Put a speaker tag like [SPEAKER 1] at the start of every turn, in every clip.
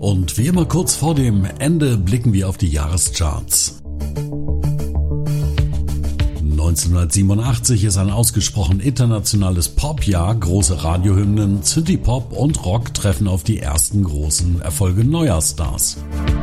[SPEAKER 1] Und wie immer kurz vor dem Ende blicken wir auf die Jahrescharts. 1987 ist ein ausgesprochen internationales Popjahr. Große Radiohymnen, Synthie-Pop und Rock treffen auf die ersten großen Erfolge neuer Stars.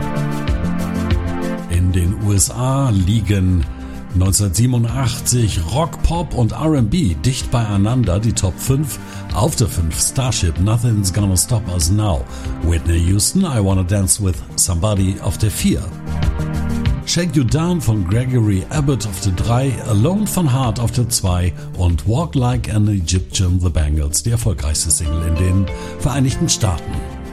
[SPEAKER 1] In den USA liegen 1987 Rock, Pop und R&B dicht beieinander, die Top 5. Auf der 5 Starship, Nothing's Gonna Stop Us Now. Whitney Houston, I Wanna Dance With Somebody auf der 4. Shake You Down von Gregory Abbott auf der 3, Alone von Heart auf der 2 und Walk Like an Egyptian, The Bangles, die erfolgreichste Single in den Vereinigten Staaten.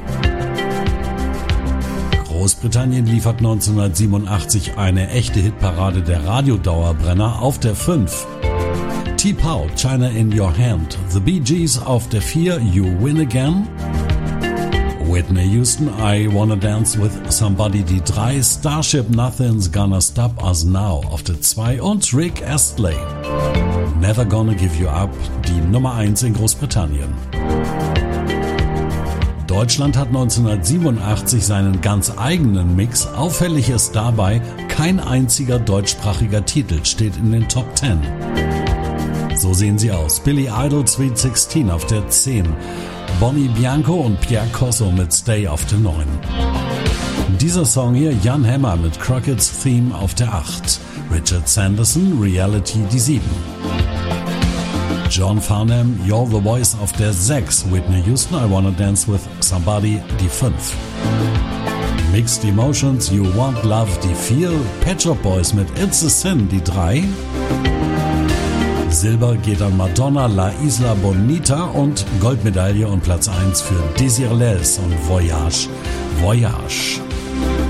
[SPEAKER 1] Großbritannien liefert 1987 eine echte Hitparade der Radiodauerbrenner auf der 5. T-Pow, China in Your Hand, The Bee Gees auf der 4, You Win Again. Whitney Houston, I Wanna Dance With Somebody, die 3, Starship, Nothing's Gonna Stop Us Now auf der 2 und Rick Astley, Never Gonna Give You Up, die Nummer 1 in Großbritannien. Deutschland hat 1987 seinen ganz eigenen Mix. Auffällig ist dabei, kein einziger deutschsprachiger Titel steht in den Top 10. So sehen sie aus. Billy Idol, Sweet 16 auf der 10. Bonnie Bianco und Pierre Corso mit Stay auf der 9. Dieser Song hier, Jan Hammer mit Crockett's Theme auf der 8. Richard Sanderson, Reality, die 7. John Farnham, You're the Voice auf der 6. Whitney Houston, I Wanna Dance With Somebody, die 5. Mixed Emotions, You Want Love, die 4. Pet Shop Boys mit It's a Sin, die 3. Silber geht an Madonna, La Isla Bonita und Goldmedaille und Platz 1 für Désirless und Voyage, Voyage.